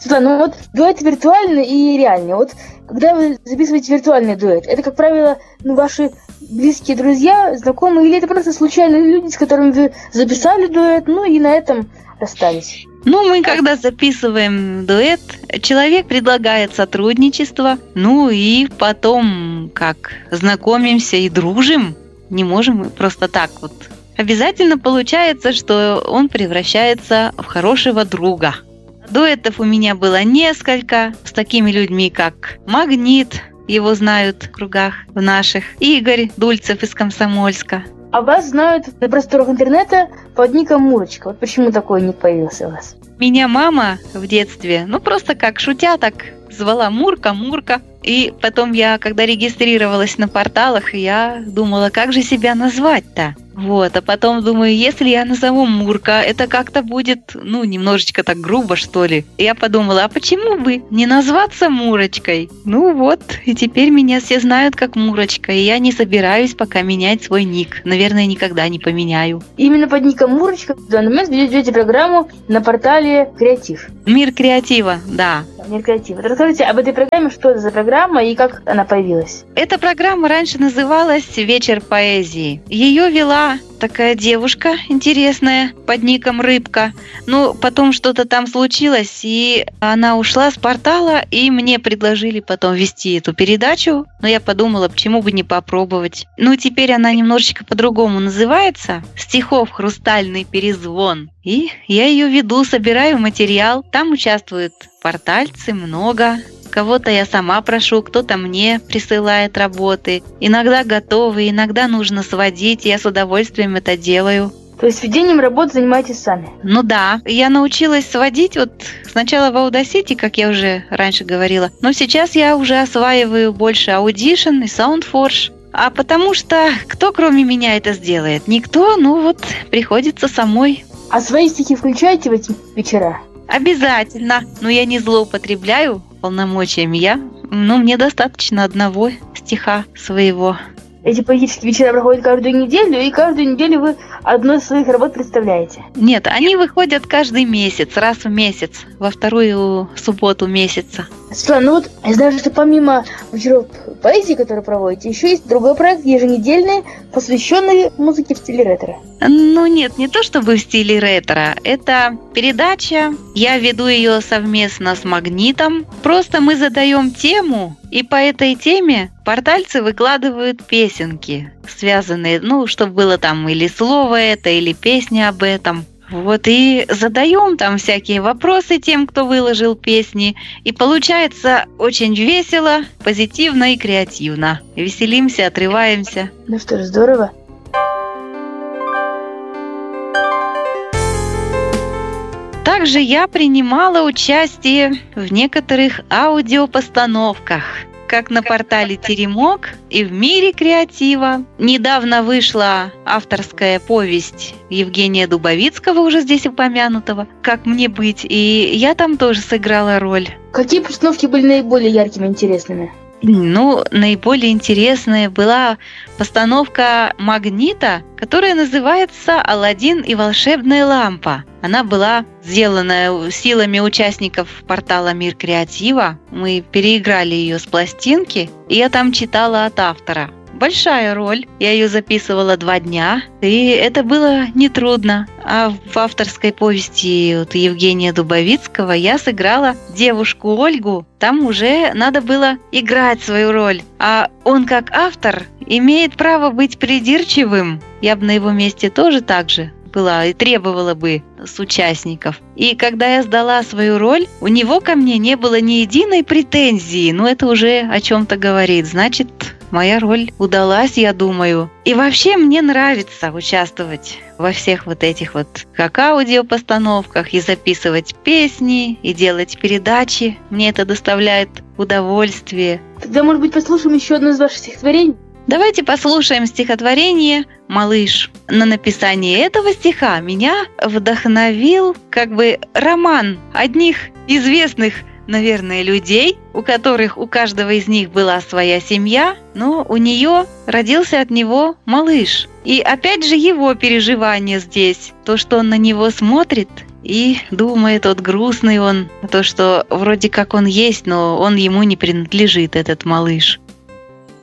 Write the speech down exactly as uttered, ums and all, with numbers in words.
Светлана, ну вот дуэт виртуальный и реальный. Вот когда вы записываете виртуальный дуэт, это, как правило, ну, ваши близкие друзья, знакомые, или это просто случайные люди, с которыми вы записали дуэт, ну и на этом расстались? Ну, мы когда записываем дуэт, человек предлагает сотрудничество, ну и потом как знакомимся и дружим. Не можем просто так вот. Обязательно получается, что он превращается в хорошего друга. Дуэтов у меня было несколько с такими людьми, как Магнит, его знают в кругах в наших, Игорь Дульцев из Комсомольска. А вас знают на просторах интернета под ником Мурочка. Вот почему такой ник появился у вас? Меня мама в детстве, ну просто как шутя, так звала Мурка, Мурка. И потом я, когда регистрировалась на порталах, я думала, как же себя назвать-то? Вот, а потом думаю, если я назову Мурка, это как-то будет, ну, немножечко так грубо, что ли. Я подумала, а почему бы не назваться Мурочкой? Ну вот, и теперь меня все знают как Мурочка, и я не собираюсь пока менять свой ник. Наверное, никогда не поменяю. Именно под ником Мурочка в данный момент ведете программу на портале Креатив. Мир креатива, да. Мир креатива. Расскажите об этой программе, что это за программа и как она появилась? Эта программа раньше называлась «Вечер поэзии». Ее вела такая девушка интересная под ником Рыбка. Ну, потом что-то там случилось, и она ушла с портала, и мне предложили потом вести эту передачу. Но я подумала, почему бы не попробовать. Ну, теперь она немножечко по-другому называется. «Стихов хрустальный перезвон». И я ее веду, собираю материал. Там участвуют портальцы много. Кого-то я сама прошу, кто-то мне присылает работы. Иногда готовы, иногда нужно сводить, я с удовольствием это делаю. То есть ведением работы занимаетесь сами? Ну да, я научилась сводить вот сначала в Audacity, как я уже раньше говорила, но сейчас я уже осваиваю больше Audition и SoundForge. А потому что кто кроме меня это сделает? Никто, ну вот приходится самой. А свои стихи включаете в эти вечера? Обязательно, но я не злоупотребляю полномочиями. Я, ну, мне достаточно одного стиха своего. Эти поэтические вечера проходят каждую неделю, и каждую неделю вы одну из своих работ представляете? Нет, они выходят каждый месяц, раз в месяц, во вторую субботу месяца. Светлана, ну вот я знаю, что помимо вечеров поэзии, которые проводите, еще есть другой проект еженедельный, посвященный музыке в стиле ретро. Ну нет, не то чтобы в стиле ретро. Это передача, я веду ее совместно с Магнитом. Просто мы задаем тему, и по этой теме портальцы выкладывают песенки, связанные, ну, чтобы было там или слово это, или песня об этом. Вот, и задаем там всякие вопросы тем, кто выложил песни. И получается очень весело, позитивно и креативно. Веселимся, отрываемся. Ну что ж, здорово. Также я принимала участие в некоторых аудиопостановках, как на портале Теремок и в Мире креатива. Недавно вышла авторская повесть Евгения Дубовицкого, уже здесь упомянутого, «Как мне быть?», и я там тоже сыграла роль. Какие постановки были наиболее яркими и интересными? Ну, наиболее интересная была постановка Магнита, которая называется «Аладдин и волшебная лампа». Она была сделана силами участников портала Мир креатива. Мы переиграли ее с пластинки, и я там читала от автора. Большая роль. Я ее записывала два дня, и это было нетрудно. А в авторской повести вот Евгения Дубовицкого я сыграла девушку Ольгу. Там уже надо было играть свою роль. А он, как автор, имеет право быть придирчивым. Я бы на его месте тоже так же была и требовала бы с участников. И когда я сдала свою роль, у него ко мне не было ни единой претензии. Ну, это уже о чем-то говорит. Значит, моя роль удалась, я думаю. И вообще мне нравится участвовать во всех вот этих вот как аудиопостановках, и записывать песни, и делать передачи. Мне это доставляет удовольствие. Тогда, может быть, послушаем еще одно из ваших стихотворений? Давайте послушаем стихотворение «Малыш». На написание этого стиха меня вдохновил как бы роман одних известных, наверное, людей, у которых у каждого из них была своя семья, но у нее родился от него малыш. И опять же его переживания здесь, то, что он на него смотрит и думает, вот грустный он, то, что вроде как он есть, но он ему не принадлежит, этот малыш.